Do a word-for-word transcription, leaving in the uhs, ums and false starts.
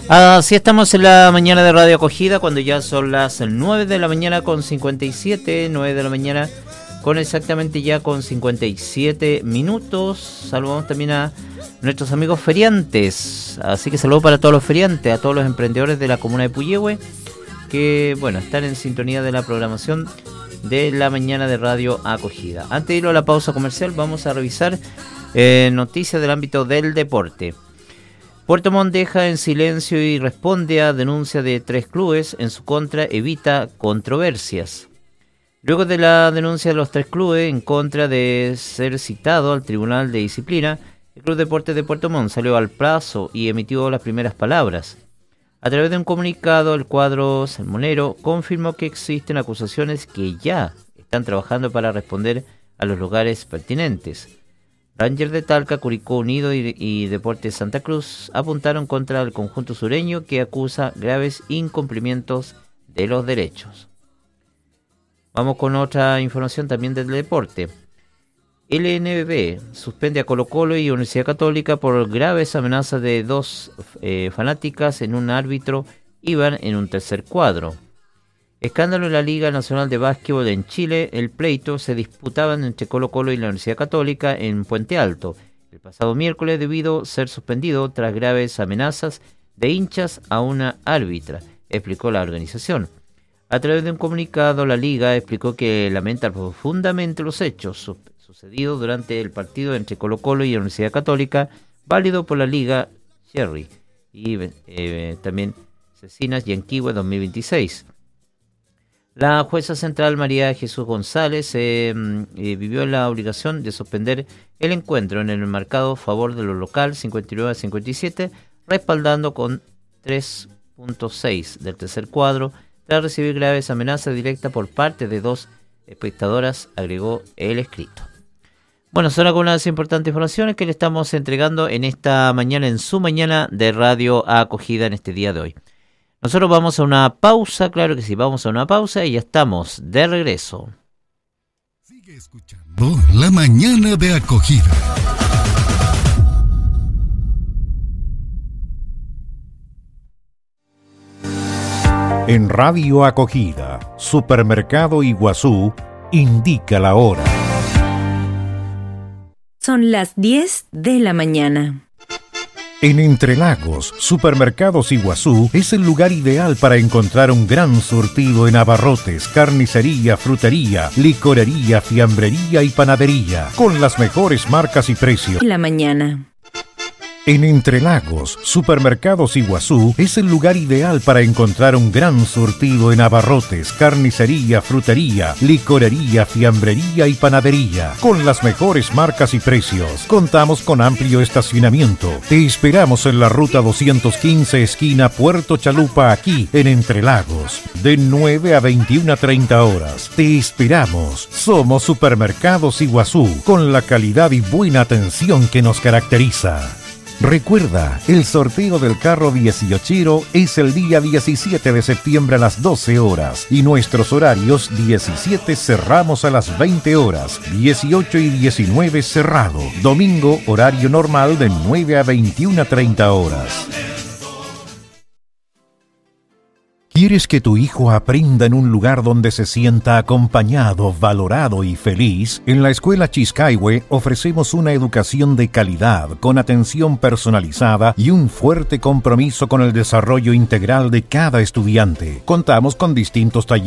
Así estamos en la mañana de Radio Acogida, cuando ya son las nueve de la mañana con cincuenta y siete, nueve de la mañana con exactamente ya con cincuenta y siete minutos. Saludamos también a nuestros amigos feriantes, así que saludos para todos los feriantes, a todos los emprendedores de la comuna de Puyehue, que bueno, están en sintonía de la programación de la mañana de Radio Acogida. Antes de ir a la pausa comercial, vamos a revisar eh, noticias del ámbito del deporte. Puerto Montt deja en silencio y responde a denuncia de tres clubes. En su contra evita controversias. Luego de la denuncia de los tres clubes en contra de ser citado al Tribunal de Disciplina, el Club Deportes de Puerto Montt salió al plazo y emitió las primeras palabras. A través de un comunicado, el cuadro salmonero confirmó que existen acusaciones que ya están trabajando para responder a los lugares pertinentes. Rangers de Talca, Curicó Unido y, y Deportes Santa Cruz apuntaron contra el conjunto sureño, que acusa graves incumplimientos de los derechos. Vamos con otra información también del deporte. L N B suspende a Colo-Colo y Universidad Católica por graves amenazas de dos eh, fanáticas en un árbitro iban en un tercer cuadro. Escándalo en la Liga Nacional de Básquetbol en Chile. El pleito se disputaban entre Colo-Colo y la Universidad Católica en Puente Alto el pasado miércoles, debido a ser suspendido tras graves amenazas de hinchas a una árbitra, explicó la organización. A través de un comunicado, la Liga explicó que lamenta profundamente los hechos su- sucedidos durante el partido entre Colo-Colo y la Universidad Católica, válido por la Liga Cherry y eh, también Cecinas Yanquihue dos mil veintiséis. La jueza central María Jesús González eh, eh, vivió la obligación de suspender el encuentro en el marcado a favor de lo local cincuenta y nueve a cincuenta y siete, respaldando con tres punto seis del tercer cuadro, tras recibir graves amenazas directas por parte de dos espectadoras, agregó el escrito. Bueno, son algunas importantes informaciones que le estamos entregando en esta mañana, en su mañana de Radio Acogida en este día de hoy. Nosotros vamos a una pausa, claro que sí, vamos a una pausa y ya estamos de regreso. Sigue escuchando La Mañana de Acogida. En Radio Acogida, Supermercado Iguazú indica la hora. Son las diez de la mañana. En Entre Lagos, Supermercados Iguazú es el lugar ideal para encontrar un gran surtido en abarrotes, carnicería, frutería, licorería, fiambrería y panadería, con las mejores marcas y precios. La mañana. En Entre Lagos, Supermercados Iguazú es el lugar ideal para encontrar un gran surtido en abarrotes, carnicería, frutería, licorería, fiambrería y panadería, con las mejores marcas y precios. Contamos con amplio estacionamiento. Te esperamos en la ruta doscientos quince, esquina Puerto Chalupa, aquí en Entre Lagos, de nueve a veintiuna a treinta horas. Te esperamos. Somos Supermercados Iguazú, con la calidad y buena atención que nos caracteriza. Recuerda, el sorteo del carro dieciochero es el día diecisiete de septiembre a las doce horas y nuestros horarios: diecisiete cerramos a las veinte horas, dieciocho y diecinueve cerrado. Domingo, horario normal de nueve a veintiuna a treinta horas. ¿Quieres que tu hijo aprenda en un lugar donde se sienta acompañado, valorado y feliz? En la Escuela Chiscaihue ofrecemos una educación de calidad, con atención personalizada y un fuerte compromiso con el desarrollo integral de cada estudiante. Contamos con distintos talleres